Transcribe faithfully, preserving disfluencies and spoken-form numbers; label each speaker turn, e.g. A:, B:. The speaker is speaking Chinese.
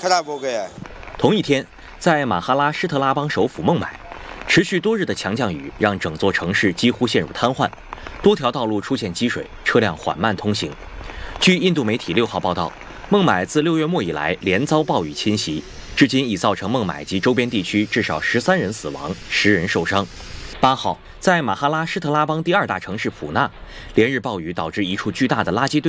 A: 同一天，在马哈拉施特拉邦首府孟买，持续多日的强降雨让整座城市几乎陷入瘫痪，多条道路出现积水，车辆缓慢通行。据印度媒体六号报道，孟买自六月末以来连遭暴雨侵袭，至今已造成孟买及周边地区至少十三人死亡，十人受伤。八号，在马哈拉施特拉邦第二大城市普纳，连日暴雨导致一处巨大的垃圾堆